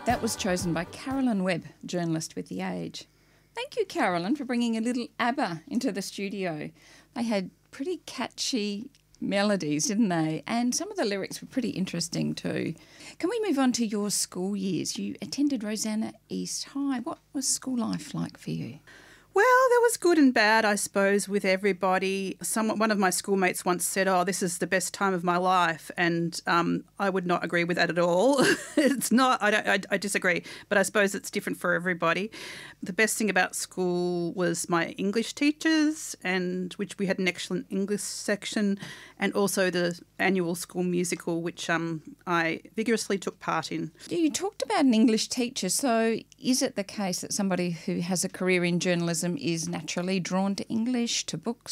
That was chosen by Carolyn Webb, journalist with The Age. Thank you, Carolyn, for bringing a little ABBA into the studio. They had pretty catchy melodies, didn't they? And some of the lyrics were pretty interesting too. Can we move on to your school years? You attended Rosanna East High. What was school life like for you? Well, there was good and bad, I suppose, with everybody. One of my schoolmates once said, "Oh, this is the best time of my life," and I would not agree with that at all. It's not. I disagree, but I suppose it's different for everybody. The best thing about school was my English teachers, and which we had an excellent English section, and also the annual school musical, which I vigorously took part in. You talked about an English teacher, so is it the case that somebody who has a career in journalism is naturally drawn to English, to books?